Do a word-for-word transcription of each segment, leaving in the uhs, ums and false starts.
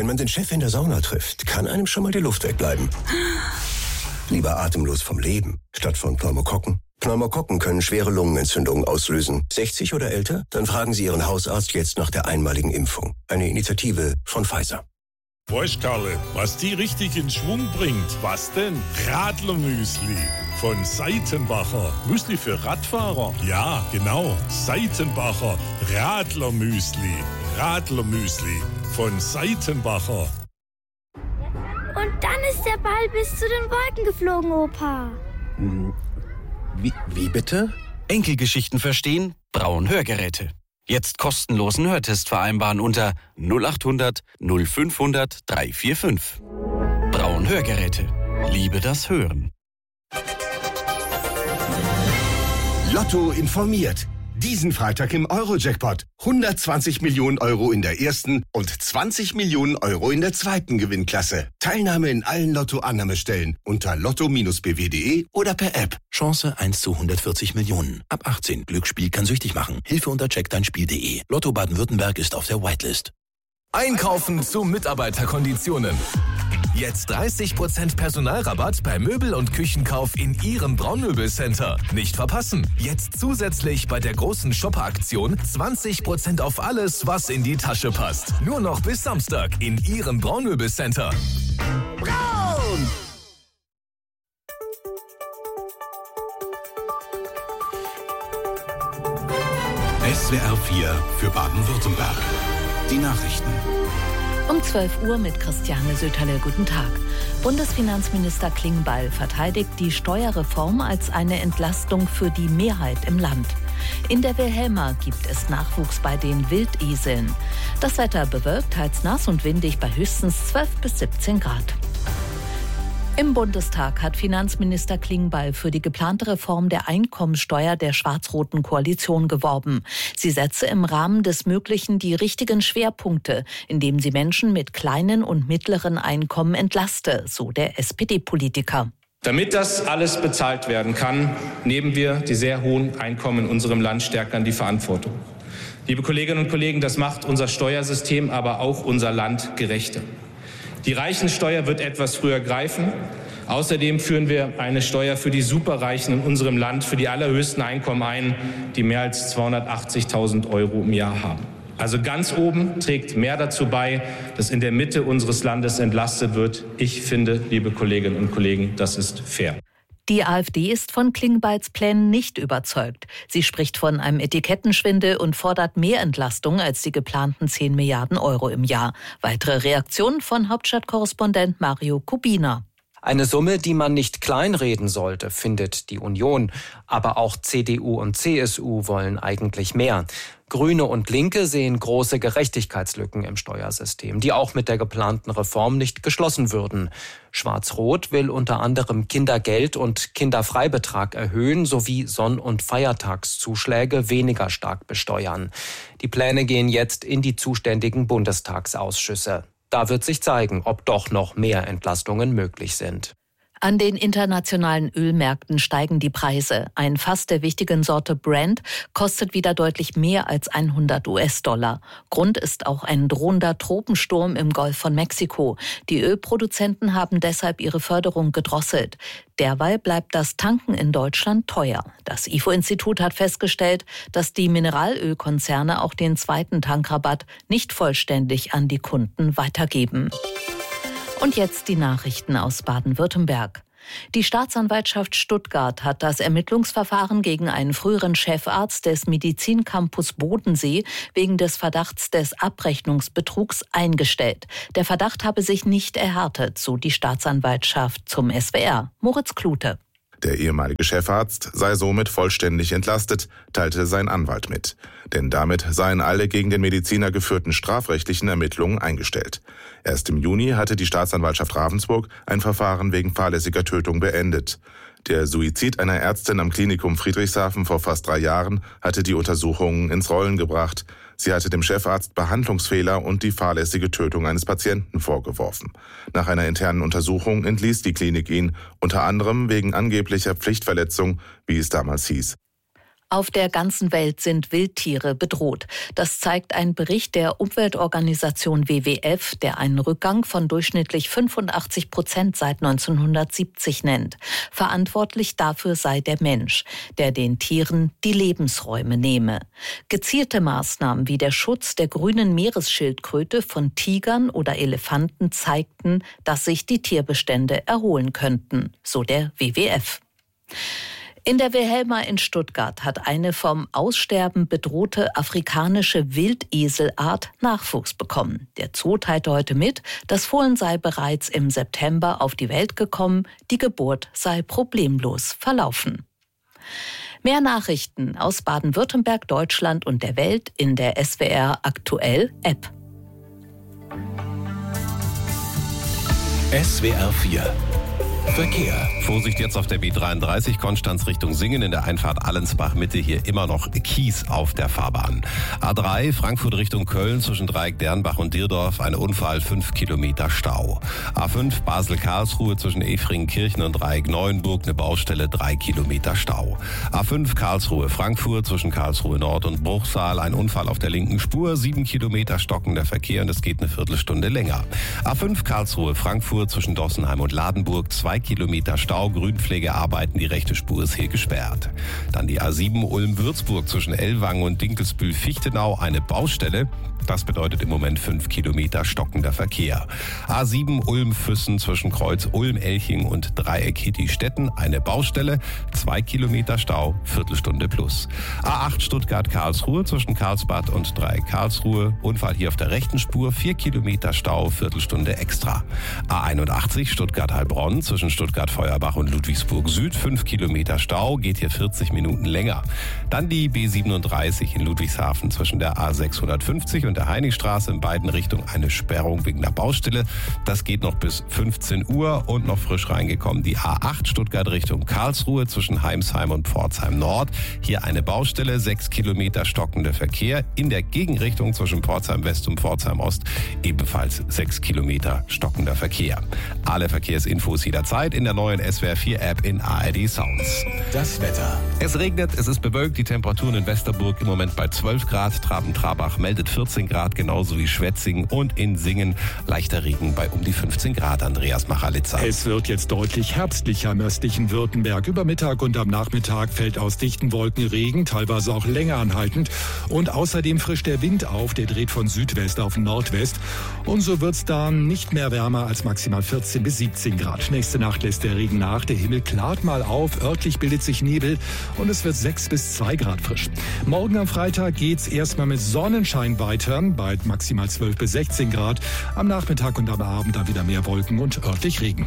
Wenn man den Chef in der Sauna trifft, kann einem schon mal die Luft wegbleiben. Lieber atemlos vom Leben, statt von Pneumokokken. Pneumokokken können schwere Lungenentzündungen auslösen. sechzig oder älter? Dann fragen Sie Ihren Hausarzt jetzt nach der einmaligen Impfung. Eine Initiative von Pfizer. Weißt Karle, was die richtig in Schwung bringt? Was denn? Radlermüsli von Seitenbacher. Müsli für Radfahrer? Ja, genau. Seitenbacher Radlermüsli. Radlermüsli von Seitenbacher. Und dann ist der Ball bis zu den Wolken geflogen, Opa. Wie, wie bitte? Enkelgeschichten verstehen? Braun Hörgeräte. Jetzt kostenlosen Hörtest vereinbaren unter null acht hundert null fünfhundert drei vier fünf. Braun Hörgeräte. Liebe das Hören. Lotto informiert. Diesen Freitag im Euro-Jackpot. hundertzwanzig Millionen Euro in der ersten und zwanzig Millionen Euro in der zweiten Gewinnklasse. Teilnahme in allen Lotto-Annahmestellen unter lotto bindestrich b w punkt d e oder per App. Chance eins zu hundertvierzig Millionen. Ab achtzehn. Glücksspiel kann süchtig machen. Hilfe unter check dein Spiel punkt d e. Lotto Baden-Württemberg ist auf der Whitelist. Einkaufen zu Mitarbeiterkonditionen. Jetzt dreißig Prozent Personalrabatt bei Möbel- und Küchenkauf in Ihrem Braunmöbelcenter. Nicht verpassen. Jetzt zusätzlich bei der großen Shopper-Aktion zwanzig Prozent auf alles, was in die Tasche passt. Nur noch bis Samstag in Ihrem Braunmöbelcenter. Braun! S W R vier für Baden-Württemberg. Die Nachrichten. Um zwölf Uhr mit Christiane Söterle. Guten Tag. Bundesfinanzminister Klingbeil verteidigt die Steuerreform als eine Entlastung für die Mehrheit im Land. In der Wilhelma gibt es Nachwuchs bei den Wildeseln. Das Wetter bewölkt, teils nass und windig bei höchstens zwölf bis siebzehn Grad. Im Bundestag hat Finanzminister Klingbeil für die geplante Reform der Einkommensteuer der schwarz-roten Koalition geworben. Sie setze im Rahmen des Möglichen die richtigen Schwerpunkte, indem sie Menschen mit kleinen und mittleren Einkommen entlaste, so der S P D-Politiker. Damit das alles bezahlt werden kann, nehmen wir die sehr hohen Einkommen in unserem Land stärker in die Verantwortung. Liebe Kolleginnen und Kollegen, das macht unser Steuersystem, aber auch unser Land gerechter. Die Reichensteuer wird etwas früher greifen. Außerdem führen wir eine Steuer für die Superreichen in unserem Land, für die allerhöchsten Einkommen ein, die mehr als zweihundertachtzigtausend Euro im Jahr haben. Also ganz oben trägt mehr dazu bei, dass in der Mitte unseres Landes entlastet wird. Ich finde, liebe Kolleginnen und Kollegen, das ist fair. Die AfD ist von Klingbeils Plänen nicht überzeugt. Sie spricht von einem Etikettenschwindel und fordert mehr Entlastung als die geplanten zehn Milliarden Euro im Jahr. Weitere Reaktionen von Hauptstadtkorrespondent Mario Kubina. Eine Summe, die man nicht kleinreden sollte, findet die Union. Aber auch C D U und C S U wollen eigentlich mehr. Grüne und Linke sehen große Gerechtigkeitslücken im Steuersystem, die auch mit der geplanten Reform nicht geschlossen würden. Schwarz-Rot will unter anderem Kindergeld und Kinderfreibetrag erhöhen sowie Sonn- und Feiertagszuschläge weniger stark besteuern. Die Pläne gehen jetzt in die zuständigen Bundestagsausschüsse. Da wird sich zeigen, ob doch noch mehr Entlastungen möglich sind. An den internationalen Ölmärkten steigen die Preise. Ein Fass der wichtigen Sorte Brent kostet wieder deutlich mehr als hundert US-Dollar. Grund ist auch ein drohender Tropensturm im Golf von Mexiko. Die Ölproduzenten haben deshalb ihre Förderung gedrosselt. Derweil bleibt das Tanken in Deutschland teuer. Das I F O-Institut hat festgestellt, dass die Mineralölkonzerne auch den zweiten Tankrabatt nicht vollständig an die Kunden weitergeben. Und jetzt die Nachrichten aus Baden-Württemberg. Die Staatsanwaltschaft Stuttgart hat das Ermittlungsverfahren gegen einen früheren Chefarzt des Medizincampus Bodensee wegen des Verdachts des Abrechnungsbetrugs eingestellt. Der Verdacht habe sich nicht erhärtet, so die Staatsanwaltschaft zum S W R. Moritz Klute. Der ehemalige Chefarzt sei somit vollständig entlastet, teilte sein Anwalt mit. Denn damit seien alle gegen den Mediziner geführten strafrechtlichen Ermittlungen eingestellt. Erst im Juni hatte die Staatsanwaltschaft Ravensburg ein Verfahren wegen fahrlässiger Tötung beendet. Der Suizid einer Ärztin am Klinikum Friedrichshafen vor fast drei Jahren hatte die Untersuchungen ins Rollen gebracht. Sie hatte dem Chefarzt Behandlungsfehler und die fahrlässige Tötung eines Patienten vorgeworfen. Nach einer internen Untersuchung entließ die Klinik ihn, unter anderem wegen angeblicher Pflichtverletzung, wie es damals hieß. Auf der ganzen Welt sind Wildtiere bedroht. Das zeigt ein Bericht der Umweltorganisation W W F, der einen Rückgang von durchschnittlich fünfundachtzig Prozent seit neunzehnhundertsiebzig nennt. Verantwortlich dafür sei der Mensch, der den Tieren die Lebensräume nehme. Gezielte Maßnahmen wie der Schutz der grünen Meeresschildkröte von Tigern oder Elefanten zeigten, dass sich die Tierbestände erholen könnten, so der W W F. In der Wilhelma in Stuttgart hat eine vom Aussterben bedrohte afrikanische Wildeselart Nachwuchs bekommen. Der Zoo teilte heute mit, das Fohlen sei bereits im September auf die Welt gekommen, die Geburt sei problemlos verlaufen. Mehr Nachrichten aus Baden-Württemberg, Deutschland und der Welt in der S W R Aktuell App. S W R vier Verkehr. Vorsicht jetzt auf der B dreiunddreißig, Konstanz Richtung Singen, in der Einfahrt Allensbach-Mitte hier immer noch Kies auf der Fahrbahn. A drei, Frankfurt Richtung Köln, zwischen Dreieck Dernbach und Dierdorf, ein Unfall, fünf Kilometer Stau. A fünf, Basel-Karlsruhe, zwischen Efringen-Kirchen und Dreieck Neuenburg, eine Baustelle, drei Kilometer Stau. A fünf, Karlsruhe-Frankfurt, zwischen Karlsruhe Nord und Bruchsal, ein Unfall auf der linken Spur, sieben Kilometer stockender Verkehr und es geht eine Viertelstunde länger. A fünf, Karlsruhe-Frankfurt, zwischen Dossenheim und Ladenburg, zwei Kilometer Stau, Grünpflegearbeiten, die rechte Spur ist hier gesperrt. Dann die A sieben Ulm-Würzburg zwischen Ellwangen und Dinkelsbühl-Fichtenau, eine Baustelle. Das bedeutet im Moment fünf Kilometer stockender Verkehr. A sieben Ulm-Füssen zwischen Kreuz Ulm-Elching und Dreieck Hitti-Stetten, eine Baustelle, zwei Kilometer Stau, Viertelstunde plus. A acht Stuttgart-Karlsruhe zwischen Karlsbad und Dreieck Karlsruhe, Unfall hier auf der rechten Spur, vier Kilometer Stau, Viertelstunde extra. A einundachtzig Stuttgart-Heilbronn zwischen Stuttgart-Feuerbach und Ludwigsburg Süd, fünf Kilometer Stau, geht hier vierzig Minuten länger. Dann die B siebenunddreißig in Ludwigshafen zwischen der A sechshundertfünfzig und der Heinigstraße, in beiden Richtungen eine Sperrung wegen der Baustelle. Das geht noch bis fünfzehn Uhr und noch frisch reingekommen die A acht Stuttgart Richtung Karlsruhe zwischen Heimsheim und Pforzheim Nord. Hier eine Baustelle, sechs Kilometer stockender Verkehr. In der Gegenrichtung zwischen Pforzheim West und Pforzheim Ost ebenfalls sechs Kilometer stockender Verkehr. Alle Verkehrsinfos jederzeit in der neuen S W R vier App in A R D Sounds. Das Wetter. Es regnet, es ist bewölkt, die Temperaturen in Westerburg im Moment bei zwölf Grad. Traben-Trabach meldet vierzehn Grad, genauso wie Schwetzingen, und in Singen leichter Regen bei um die fünfzehn Grad. Andreas Machalitzer. Es wird jetzt deutlich herbstlicher im östlichen Württemberg. Über Mittag und am Nachmittag fällt aus dichten Wolken Regen, teilweise auch länger anhaltend. Und außerdem frischt der Wind auf, der dreht von Südwest auf Nordwest. Und so wird es dann nicht mehr wärmer als maximal vierzehn bis siebzehn Grad. Nächste Nacht lässt der Regen nach, der Himmel klart mal auf, örtlich bildet sich Nebel und es wird sechs bis zwei Grad frisch. Morgen am Freitag geht's erstmal mit Sonnenschein weiter, bei maximal zwölf bis sechzehn Grad. Am Nachmittag und am Abend dann wieder mehr Wolken und örtlich Regen.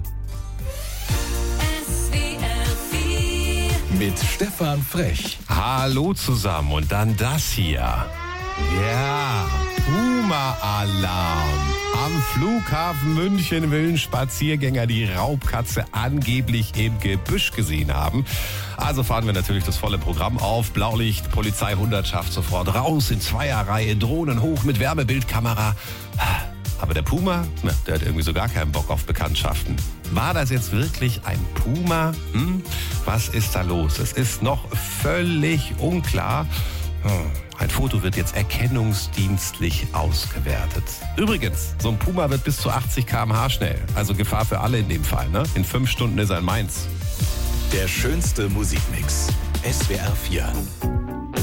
Mit Stefan Frech. Hallo zusammen und dann das hier. Ja, Puma-Alarm. Am Flughafen München will ein Spaziergänger die Raubkatze angeblich im Gebüsch gesehen haben. Also fahren wir natürlich das volle Programm auf. Blaulicht, Polizeihundertschaft sofort raus in Zweierreihe, Drohnen hoch mit Wärmebildkamera. Aber der Puma, na, der hat irgendwie so gar keinen Bock auf Bekanntschaften. War das jetzt wirklich ein Puma? Hm? Was ist da los? Es ist noch völlig unklar. Ein Foto wird jetzt erkennungsdienstlich ausgewertet. Übrigens, so ein Puma wird bis zu achtzig Kilometer pro Stunde schnell. Also Gefahr für alle in dem Fall, ne? In fünf Stunden ist er in Mainz. Der schönste Musikmix. S W R vier.